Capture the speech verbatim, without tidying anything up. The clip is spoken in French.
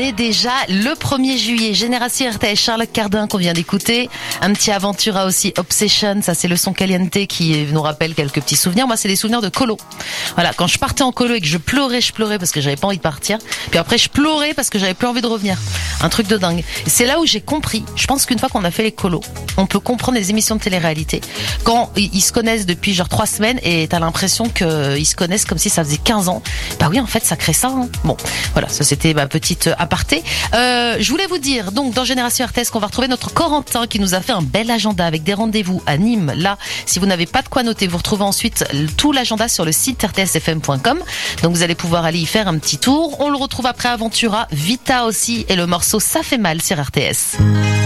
est déjà le premier juillet. Génération R T S, Charlotte Cardin qu'on vient d'écouter. Un petit Aventura aussi, Obsession. Ça, c'est le son caliente qui nous rappelle quelques petits souvenirs. Moi, c'est des souvenirs de colo. Voilà, quand je partais en colo et que je pleurais, je pleurais parce que j'avais pas envie de partir. Puis après, je pleurais parce que j'avais plus envie de revenir. Un truc de dingue. Et c'est là où j'ai compris. Je pense qu'une fois qu'on a fait les colos, on peut comprendre les émissions de télé-réalité. Quand ils se connaissent depuis genre trois semaines et t'as l'impression qu'ils se connaissent comme si ça faisait quinze ans. Bah oui, en fait, ça crée ça. Hein. Bon, voilà, ça c'était ma petite aparté. Euh, je voulais vous dire, donc, dans Génération R T S, qu'on va retrouver notre Corentin qui nous a fait un bel agenda avec des rendez-vous à Nîmes. Là, si vous n'avez pas de quoi noter, vous retrouvez ensuite tout l'agenda sur le site r t s f m point com. Donc, vous allez pouvoir aller y faire un petit tour. On le retrouve après Aventura, Vita aussi et le morceau Ça fait mal sur R T S.